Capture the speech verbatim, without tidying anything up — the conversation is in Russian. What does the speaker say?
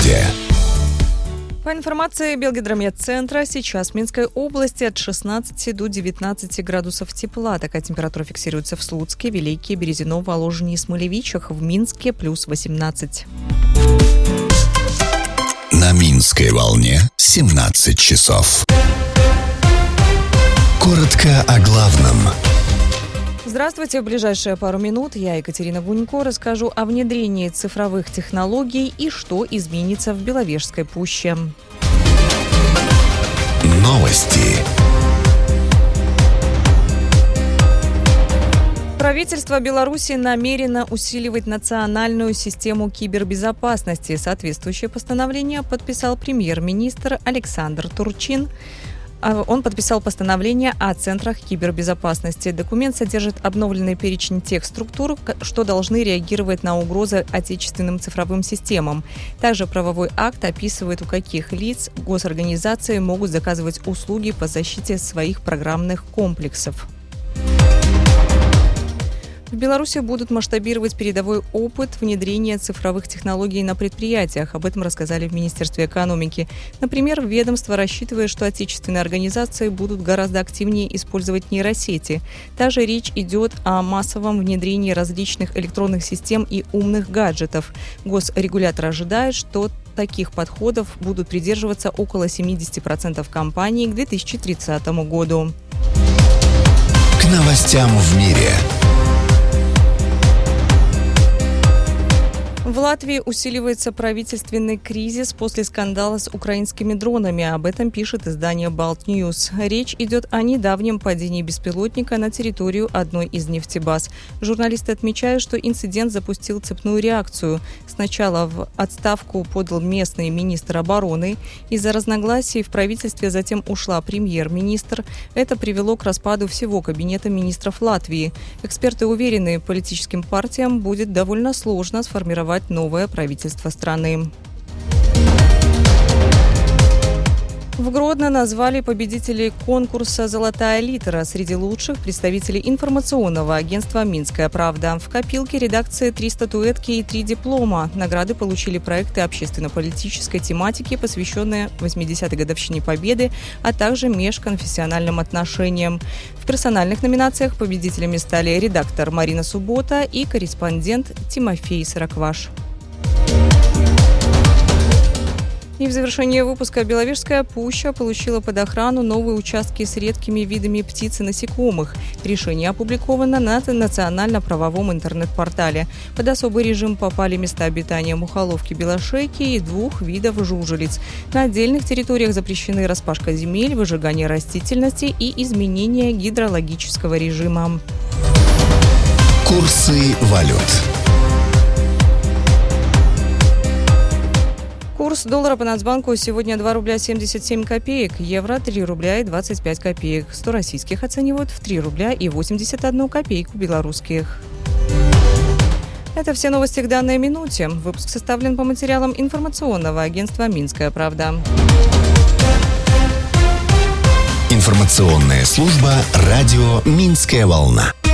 погоде. По информации Белгидромедцентра, сейчас в Минской области от шестнадцати до девятнадцати градусов тепла. Такая температура фиксируется в Слуцке, Велике, Березино, Воложине и Смолевичах. В Минске плюс восемнадцать. На Минской волне семнадцать часов. Коротко о главном. Здравствуйте. В ближайшие пару минут я, Екатерина Гунько, расскажу о внедрении цифровых технологий и что изменится в Беловежской пуще. Новости. Правительство Беларуси намерено усиливать национальную систему кибербезопасности. Соответствующее постановление подписал премьер-министр Александр Турчин. Он подписал постановление о центрах кибербезопасности. Документ содержит обновленный перечень тех структур, что должны реагировать на угрозы отечественным цифровым системам. Также правовой акт описывает, у каких лиц госорганизации могут заказывать услуги по защите своих программных комплексов. В Беларуси будут масштабировать передовой опыт внедрения цифровых технологий на предприятиях. Об этом рассказали в Министерстве экономики. Например, ведомство рассчитывает, что отечественные организации будут гораздо активнее использовать нейросети. Также речь идет о массовом внедрении различных электронных систем и умных гаджетов. Госрегулятор ожидает, что таких подходов будут придерживаться около семьдесят процентов компаний к две тысячи тридцатому году. К новостям в мире. В Латвии усиливается правительственный кризис после скандала с украинскими дронами. Об этом пишет издание Балт Ньюс. Речь идет о недавнем падении беспилотника на территорию одной из нефтебаз. Журналисты отмечают, что инцидент запустил цепную реакцию. Сначала в отставку подал местный министр обороны. Из-за разногласий в правительстве затем ушла премьер-министр. Это привело к распаду всего кабинета министров Латвии. Эксперты уверены, политическим партиям будет довольно сложно сформировать новое правительство страны. В Гродно назвали победителей конкурса «Золотая литера». Среди лучших представителей информационного агентства «Минская правда». В копилке редакции три статуэтки и три диплома. Награды получили проекты общественно-политической тематики, посвященные восьмидесятой годовщине Победы, а также межконфессиональным отношениям. В персональных номинациях победителями стали редактор Марина Суббота и корреспондент Тимофей Сорокваш. И в завершение выпуска Беловежская пуща получила под охрану новые участки с редкими видами птиц и насекомых. Решение опубликовано на национально-правовом интернет-портале. Под особый режим попали места обитания мухоловки-белошейки и двух видов жужелиц. На отдельных территориях запрещены распашка земель, выжигание растительности и изменение гидрологического режима. Курсы валют. Курс доллара по Нацбанку сегодня два рубля семьдесят семь копеек, евро три рубля и двадцать пять копеек, сто российских оценивают в три рубля и восемьдесят одну копейку белорусских. Это все новости к данной минуте. Выпуск составлен по материалам информационного агентства «Минская правда». Информационная служба радио «Минская волна».